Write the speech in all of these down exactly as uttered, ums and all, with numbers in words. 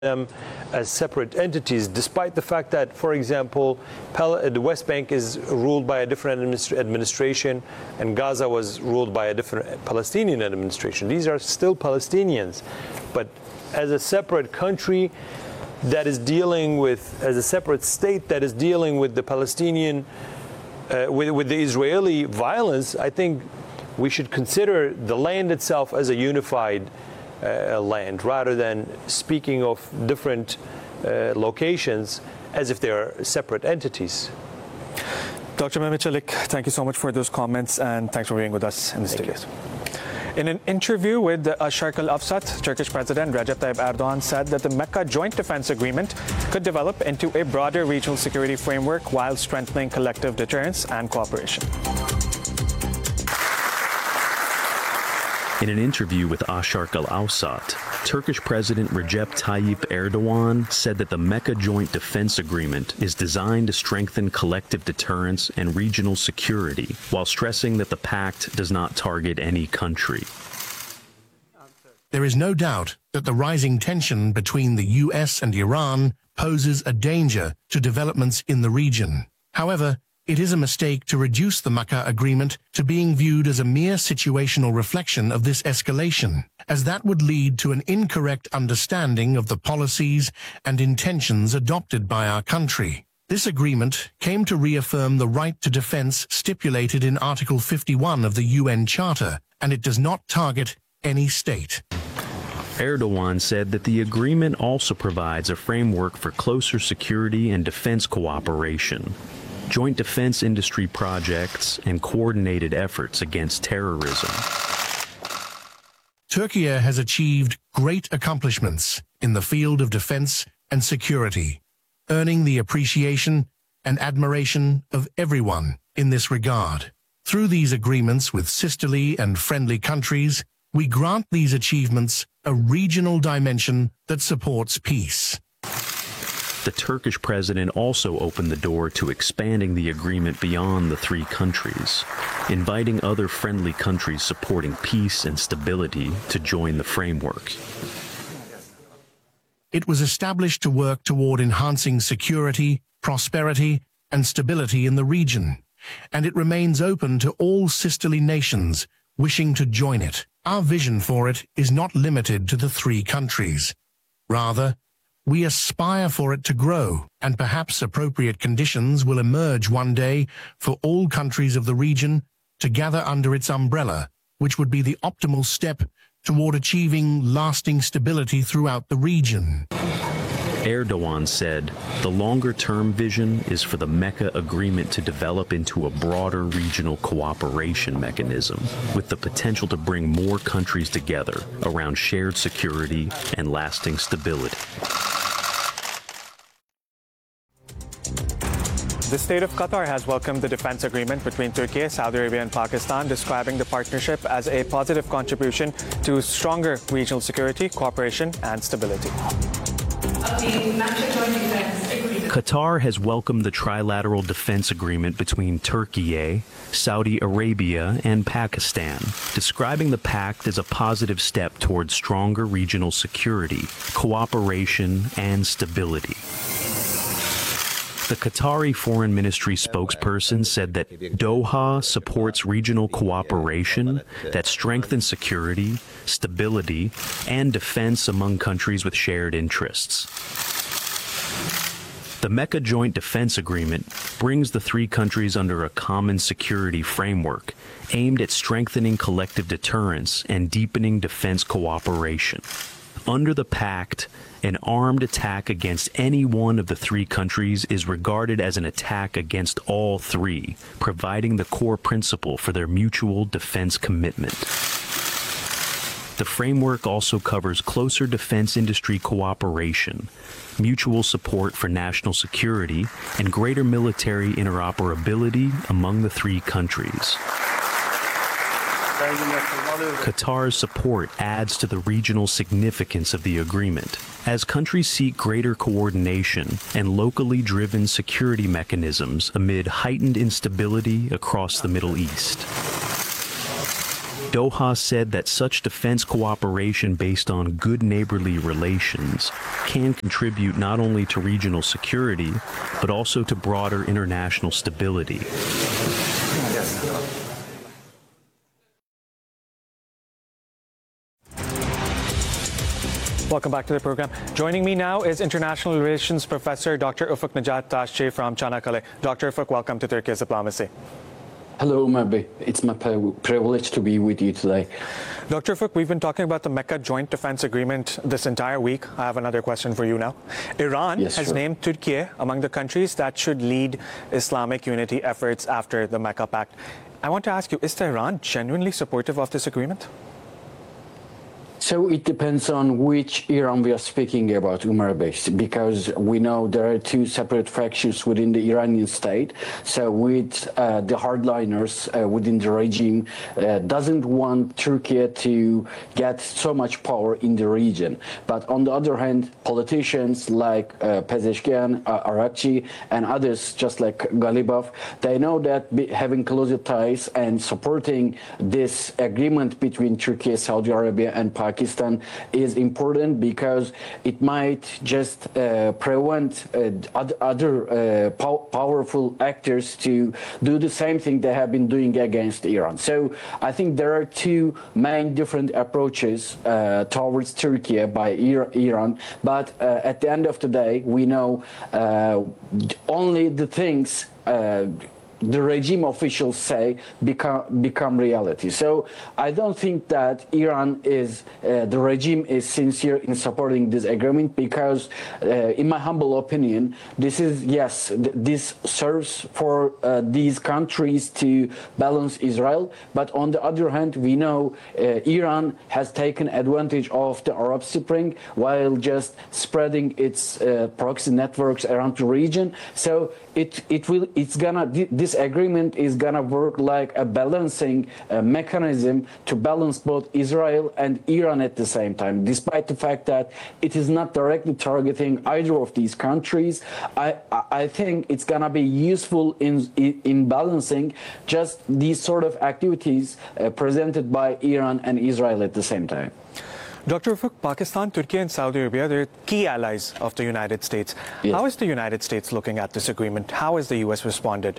them as separate entities, despite the fact that, for example, Pal- the West Bank is ruled by a different administ- administration and Gaza was ruled by a different Palestinian administration. These are still Palestinians, but as a separate country that is dealing with, as a separate state that is dealing with the Palestinian, uh, with, with the Israeli violence, I think we should consider the land itself as a unified Uh, land, rather than speaking of different uh, locations as if they are separate entities. Doctor Mehmet Çelik, thank you so much for those comments and thanks for being with us in the studios. In an interview with Asharq Al-Afsat, Turkish President Recep Tayyip Erdogan said that the Mecca Joint Defense Agreement could develop into a broader regional security framework while strengthening collective deterrence and cooperation. In an interview with Asharq Al-Awsat, Turkish President Recep Tayyip Erdogan said that the Mecca Joint Defense Agreement is designed to strengthen collective deterrence and regional security, while stressing that the pact does not target any country. There is no doubt that the rising tension between the U S and Iran poses a danger to developments in the region. However, it is a mistake to reduce the Mecca Agreement to being viewed as a mere situational reflection of this escalation, as that would lead to an incorrect understanding of the policies and intentions adopted by our country. This agreement came to reaffirm the right to defense stipulated in Article fifty-one of the U N Charter, and it does not target any state. Erdogan said that the agreement also provides a framework for closer security and defense cooperation, joint defense industry projects, and coordinated efforts against terrorism. Turkey has achieved great accomplishments in the field of defense and security, earning the appreciation and admiration of everyone in this regard. Through these agreements with sisterly and friendly countries, we grant these achievements a regional dimension that supports peace. The Turkish president also opened the door to expanding the agreement beyond the three countries, inviting other friendly countries supporting peace and stability to join the framework. It was established to work toward enhancing security, prosperity, and stability in the region, and it remains open to all sisterly nations wishing to join it. Our vision for it is not limited to the three countries. Rather, we aspire for it to grow, and perhaps appropriate conditions will emerge one day for all countries of the region to gather under its umbrella, which would be the optimal step toward achieving lasting stability throughout the region. Erdogan said the longer-term vision is for the Mecca Agreement to develop into a broader regional cooperation mechanism, with the potential to bring more countries together around shared security and lasting stability. The state of Qatar has welcomed the defense agreement between Turkey, Saudi Arabia and Pakistan, describing the partnership as a positive contribution to stronger regional security, cooperation and stability. Qatar has welcomed the trilateral defense agreement between Turkey, Saudi Arabia and Pakistan, describing the pact as a positive step towards stronger regional security, cooperation and stability. The Qatari Foreign Ministry spokesperson said that Doha supports regional cooperation that strengthens security, stability, and defense among countries with shared interests. The Mecca Joint Defense Agreement brings the three countries under a common security framework aimed at strengthening collective deterrence and deepening defense cooperation. Under the pact, an armed attack against any one of the three countries is regarded as an attack against all three, providing the core principle for their mutual defense commitment. The framework also covers closer defense industry cooperation, mutual support for national security, and greater military interoperability among the three countries. Qatar's support adds to the regional significance of the agreement, as countries seek greater coordination and locally driven security mechanisms amid heightened instability across the Middle East. Doha said that such defense cooperation based on good neighborly relations can contribute not only to regional security, but also to broader international stability. Welcome back to the program. Joining me now is International Relations Professor Doctor Ufuk Najat Taşçı from Çanakkale. Doctor Ufuk, welcome to Turkey's Diplomacy. Hello, Mabi. It's my privilege to be with you today. Doctor Ufuk, we've been talking about the Mecca Joint Defense Agreement this entire week. I have another question for you now. Iran yes, has sure. named Turkey among the countries that should lead Islamic unity efforts after the Mecca Pact. I want to ask you, is Tehran genuinely supportive of this agreement? So it depends on which Iran we are speaking about, Umar Bey, because we know there are two separate factions within the Iranian state. So with uh, the hardliners uh, within the regime uh, doesn't want Turkey to get so much power in the region. But on the other hand, politicians like uh, Pezeshkian, uh, Arakci, and others just like Galibaf, they know that be, having closer ties and supporting this agreement between Turkey, Saudi Arabia, and Pakistan Pakistan is important because it might just uh, prevent uh, other uh, pow powerful actors to do the same thing they have been doing against Iran. So I think there are two main different approaches uh, towards Turkey by Iran, but uh, at the end of the day, we know uh, only the things uh, the regime officials say become become reality. So I don't think that Iran is uh, the regime is sincere in supporting this agreement because, uh, in my humble opinion, this is yes, th this serves for uh, these countries to balance Israel. But on the other hand, we know uh, Iran has taken advantage of the Arab Spring while just spreading its uh, proxy networks around the region. So it it will it's gonna this agreement is gonna work like a balancing uh, mechanism to balance both Israel and Iran at the same time, despite the fact that it is not directly targeting either of these countries. I I think it's gonna be useful in in balancing just these sort of activities uh, presented by Iran and Israel at the same time. Doctor Ufuk, Pakistan, Turkey, and Saudi Arabia, they're key allies of the United States. Yes. How is the United States looking at this agreement? How has the U S responded?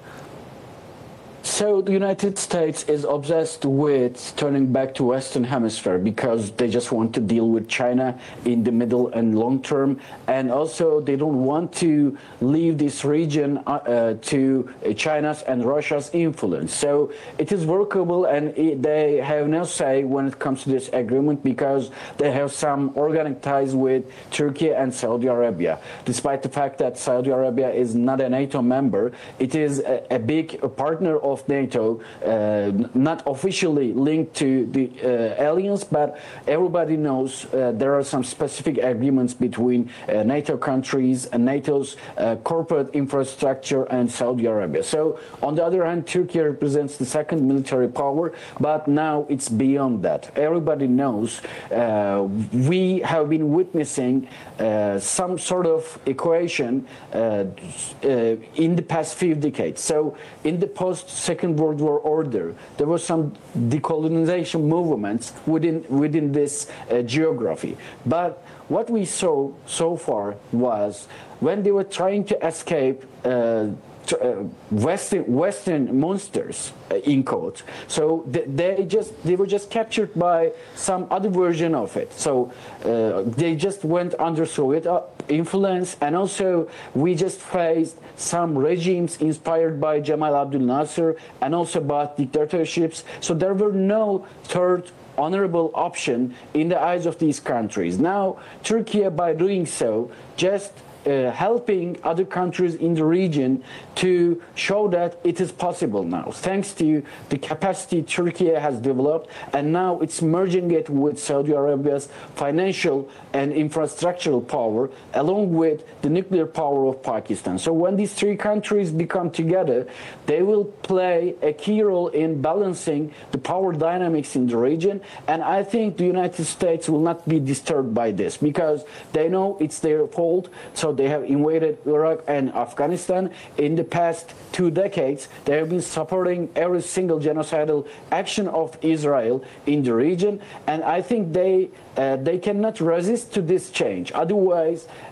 So the United States is obsessed with turning back to Western Hemisphere because they just want to deal with China in the middle and long term, and also they don't want to leave this region uh, uh, to China's and Russia's influence. So it is workable, and it, they have no say when it comes to this agreement because they have some organic ties with Turkey and Saudi Arabia. Despite the fact that Saudi Arabia is not a NATO member, it is a, a big partner of of NATO, uh, not officially linked to the uh, alliance, but everybody knows uh, there are some specific agreements between uh, NATO countries and NATO's uh, corporate infrastructure and Saudi Arabia. So on the other hand, Turkey represents the second military power, but now it's beyond that. Everybody knows uh, we have been witnessing uh, some sort of equation uh, uh, in the past few decades. So in the post-Second World War order, there were some decolonization movements within, within this uh, geography. But what we saw so far was when they were trying to escape uh, Uh, Western Western monsters, uh, in quotes. So th they just they were just captured by some other version of it. So uh, they just went under Soviet uh, influence, and also we just faced some regimes inspired by Jamal Abdel Nasser and also by dictatorships. So there were no third honorable option in the eyes of these countries. Now Turkey, by doing so, just Uh, helping other countries in the region to show that it is possible now, thanks to the capacity Turkey has developed, and now it's merging it with Saudi Arabia's financial and infrastructural power, along with the nuclear power of Pakistan. So when these three countries become together, they will play a key role in balancing the power dynamics in the region, and I think the United States will not be disturbed by this because they know it's their fault. So know, they have invaded Iraq and Afghanistan. In the past two decades, they have been supporting every single genocidal action of Israel in the region. And I think they uh, they cannot resist to this change. Otherwise,